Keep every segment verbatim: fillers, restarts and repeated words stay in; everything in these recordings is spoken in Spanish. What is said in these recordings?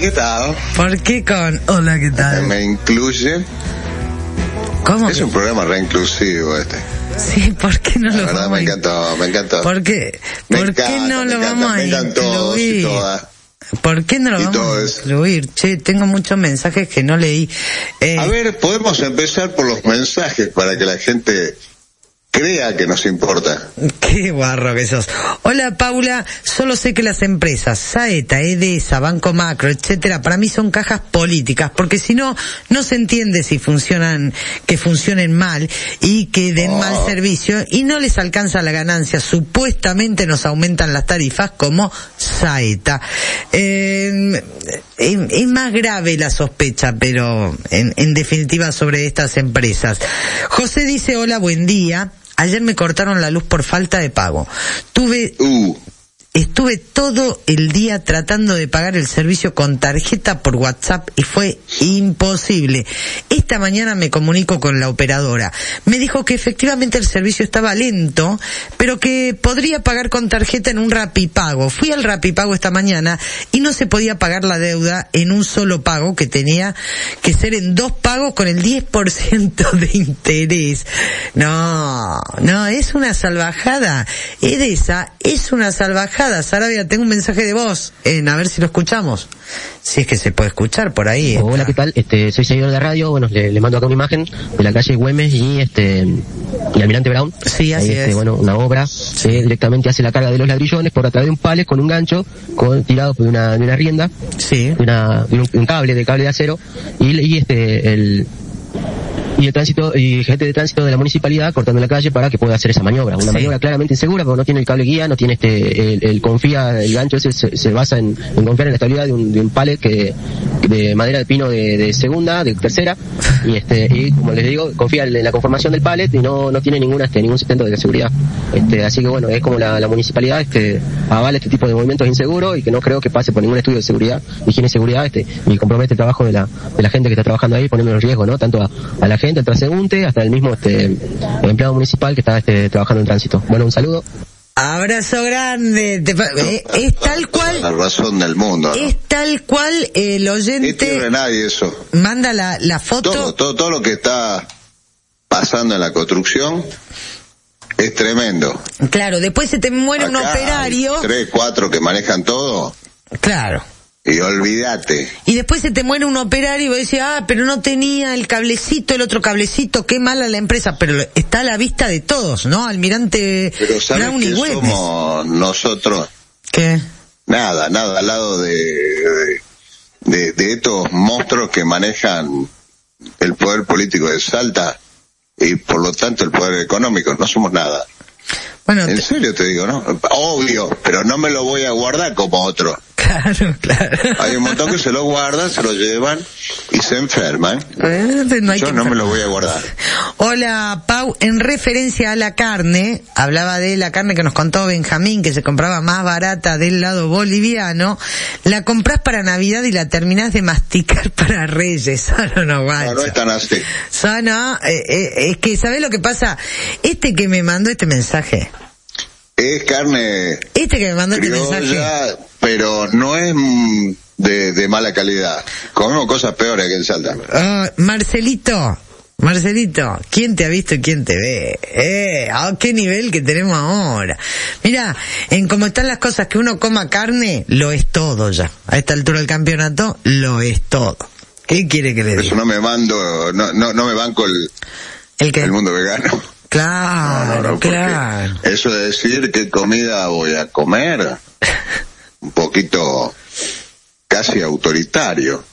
¿qué tal? ¿Por qué con hola, qué tal? Me incluye. ¿Cómo? Es un programa reinclusivo este. Sí, ¿por qué no La lo verdad vamos me a encantó, me encantó. ¿Por qué? Me ¿Por encanta, qué no me lo encanta, vamos a me encantan todos y incluir? todas. ¿Por qué no lo Y vamos todo a eso. incluir? Che, tengo muchos mensajes que no leí. Eh, A ver, podemos empezar por los mensajes para que la gente crea que nos importa. Qué guarro que sos. Hola, Paula, solo sé que las empresas Saeta, Edesa, Banco Macro, etcétera, para mí son cajas políticas, porque si no, no se entiende si funcionan, que funcionen mal y que den Oh. mal servicio y no les alcanza la ganancia. Supuestamente nos aumentan las tarifas como Saeta. Eh, es, es más grave la sospecha, pero en, en definitiva sobre estas empresas. José dice, hola, buen día. Ayer me cortaron la luz por falta de pago. Tuve, Uh. estuve todo el día tratando de pagar el servicio con tarjeta por WhatsApp y fue imposible. Esta mañana me comunico con la operadora. Me dijo que efectivamente el servicio estaba lento, pero que podría pagar con tarjeta en un Rapipago. Fui al Rapipago esta mañana y no se podía pagar la deuda en un solo pago, que tenía que ser en dos pagos con el diez por ciento de interés. No, no, es una salvajada. Edesa es una salvajada. Sarabia, tengo un mensaje de voz, en a ver si lo escuchamos. Si es que se puede escuchar por ahí. Hola, está. ¿qué tal? Este, soy seguidor de la radio. Bueno, le, le mando acá una imagen de la calle Güemes y este y Almirante Brown. Sí, así ahí, este, es. bueno, una obra que directamente hace la carga de los ladrillones por a través de un palet con un gancho con, tirado de una, de una rienda, Sí. de, una, de un, un cable, de cable de acero y, y este el y el tránsito y gente de tránsito de la municipalidad cortando la calle para que pueda hacer esa maniobra. Una Sí. maniobra claramente insegura porque no tiene el cable guía, no tiene este el, el confía, el gancho ese se, se basa en, en confiar en la estabilidad de un, de un palet que de madera de pino de, de segunda, de tercera, y este y como les digo, confía en la conformación del palet y no no tiene ninguna este ningún sustento de seguridad. Este así que bueno, es como la, la municipalidad este avala este tipo de movimientos inseguros y que no creo que pase por ningún estudio de seguridad, de higiene y seguridad, este y compromete el trabajo de la de la gente que está trabajando ahí, poniendo en riesgo, ¿no? Tanto a, a la gente, al transeúnte, hasta el mismo este el empleado municipal que está este trabajando en tránsito. Bueno, un saludo. Abrazo grande. Te, eh, es tal La cual, razón del mundo, ¿no? es tal cual el Es tierra de oyente nadie eso. manda la, la foto. Todo, todo, todo lo que está pasando en la construcción es tremendo. Claro, después se te muere un Acá hay operario. tres, cuatro que manejan todo Claro. y olvídate. Y después se te muere un operario y vos decís, ah, pero no tenía el cablecito, el otro cablecito, qué mala la empresa, pero está a la vista de todos, ¿no? Almirante Pero ¿sabes Brown y qué Güemes. somos nosotros? ¿Qué? Nada, nada al lado de, de, de, de estos monstruos que manejan el poder político de Salta y por lo tanto el poder económico. No somos nada. Bueno, En te- serio te digo, ¿no? Obvio, pero no me lo voy a guardar como otro. claro, claro. Hay un montón que se lo guardan, se lo llevan y se enferman. Eh, no hay Yo que no me lo enfermar. voy a guardar. Hola, Pau, en referencia a la carne, hablaba de la carne que nos contó Benjamín, que se compraba más barata del lado boliviano, la comprás para Navidad y la terminás de masticar para Reyes. Sano no, guacho. No, no es tan así. Sano, eh, eh, es que, ¿sabés lo que pasa? Este que me mandó este mensaje, Es carne este que me mandó este mensaje, criolla, pero no es mm, de, de mala calidad. Comemos cosas peores que en Salta. Ah, Marcelito, Marcelito, ¿quién te ha visto y quién te ve? Eh, ¿a qué nivel que tenemos ahora? Mira, en cómo están las cosas, que uno coma carne, lo es todo ya. A esta altura del campeonato, lo es todo. ¿Qué quiere que le Por eso diga? no me mando, no, no, no me banco el, ¿El qué? el mundo vegano. Claro, No, no, porque claro. eso de decir qué comida voy a comer, un poquito casi autoritario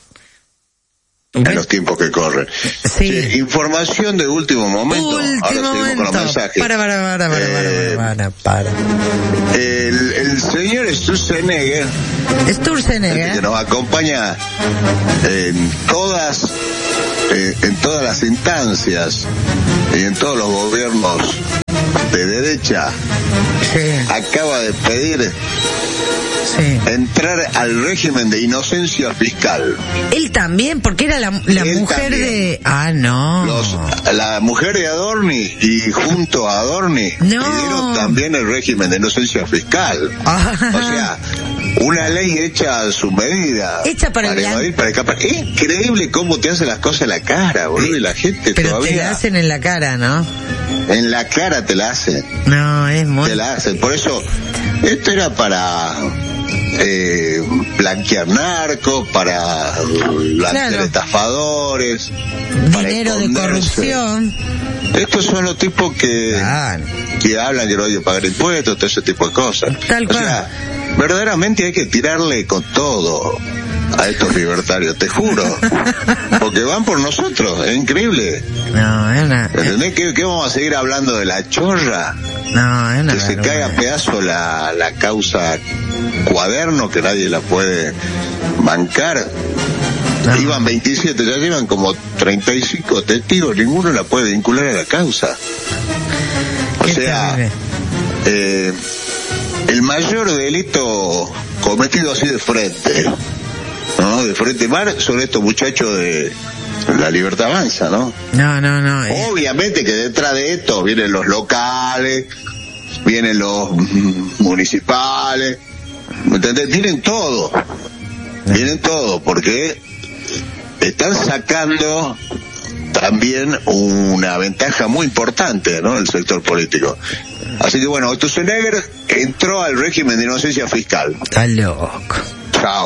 en Bueno, los tiempos que corren. sí. Che, información de último momento. Ahora Último seguimos con los momento. mensajes. Para, para, para, para, Eh, para, para, para. El, el señor Sturzenegger, Sturzenegger, este que nos acompaña en todas eh, en todas las instancias y en todos los gobiernos de derecha, sí, acaba de pedir sí. entrar al régimen de inocencia fiscal. Él también, porque era la, la Él mujer también. de... Ah, no. Los, la mujer de Adorni y junto a Adorni No. pidieron también el régimen de inocencia fiscal. Ah. O sea, Una ley hecha a su medida. Hecha para, para evadir, para escapar. Es increíble cómo te hacen las cosas en la cara, boludo, y la gente Pero todavía... te la hacen en la cara, ¿no? En la cara te la hacen. No, es muy... Te la hacen. Por eso, esto era para... Eh, blanquear narcos, para blanquear claro. estafadores, dinero para de corrupción. Estos son los tipos que claro. que hablan que no hay que pagar impuestos, todo ese tipo de cosas. Tal o cual. sea, verdaderamente hay que tirarle con todo a estos libertarios, te juro, porque van por nosotros, es increíble. No, es una... ¿Entendés? ¿Qué, qué vamos a seguir hablando de la chorra? No, es una... Que se cae a pedazo la, la causa Cuaderno, que nadie la puede bancar. No. Iban veintisiete, ya llevan como treinta y cinco testigos, ninguno la puede vincular a la causa. O sea, eh, el mayor delito cometido así de frente, ¿no? De frente mar son estos muchachos de La Libertad Avanza, ¿no? No, no, no. Eh. Obviamente que detrás de esto vienen los locales, vienen los municipales, ¿me entendés? Tienen todo, tienen todo, porque están sacando también una ventaja muy importante, ¿no? El sector político. Así que bueno, Sturzenegger entró al régimen de inocencia fiscal. Está loco. Chao.